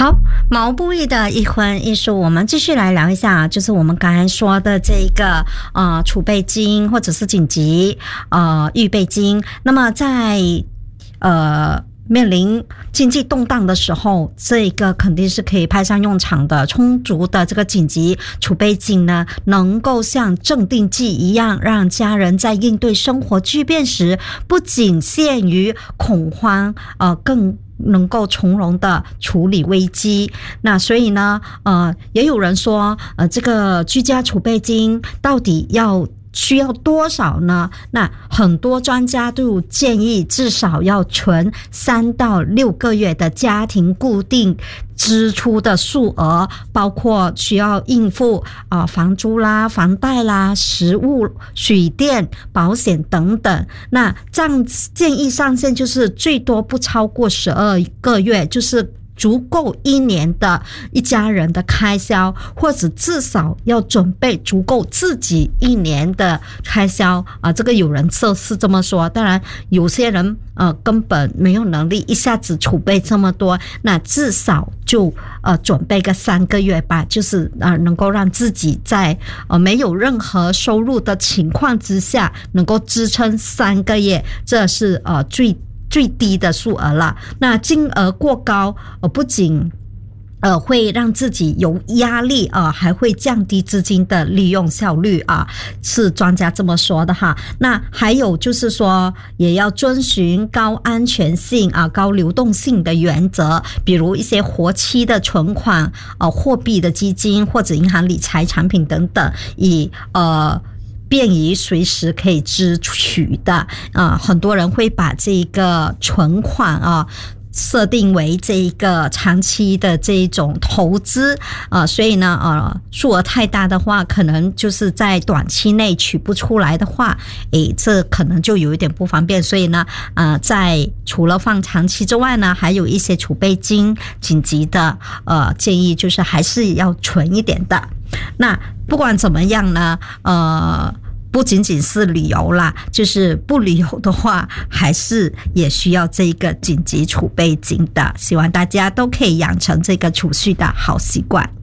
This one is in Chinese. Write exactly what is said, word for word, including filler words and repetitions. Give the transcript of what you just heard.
好，毛不易的一荤一素，我们继续来聊一下，就是我们刚才说的这个呃储备金或者是紧急呃预备金。那么在呃面临经济动荡的时候，这个肯定是可以派上用场的。充足的这个紧急储备金呢，能够像镇定剂一样，让家人在应对生活巨变时，不仅限于恐慌，呃，更能够从容的处理危机。那所以呢，呃，也有人说，呃，这个居家储备金到底要需要多少呢？那很多专家都建议至少要存三到六个月的家庭固定支出的数额，包括需要应付啊、呃、房租啦、房贷啦、食物、水电、保险等等。那这样建议上限就是最多不超过十二个月，就是足够一年的一家人的开销，或者至少要准备足够自己一年的开销啊。这个有人是这么说，当然有些人呃根本没有能力一下子储备这么多，那至少就呃准备个三个月吧，就是呃能够让自己在呃没有任何收入的情况之下，能够支撑三个月，这是呃最。最低的数额了。那金额过高，呃，不仅呃会让自己有压力啊、呃，还会降低资金的利用效率啊，是专家这么说的哈。那还有就是说，也要遵循高安全性啊、高流动性的原则，比如一些活期的存款、呃货币的基金或者银行理财产品等等，以呃。便于随时可以支取的啊、呃，很多人会把这个存款啊设定为这一个长期的这一种投资啊、呃，所以呢呃数额太大的话，可能就是在短期内取不出来的话，诶，这可能就有一点不方便。所以呢呃在除了放长期之外呢，还有一些储备金紧急的呃建议就是还是要存一点的。那不管怎么样呢，呃，不仅仅是旅游啦，就是不旅游的话，还是也需要这个紧急储备金的。希望大家都可以养成这个储蓄的好习惯。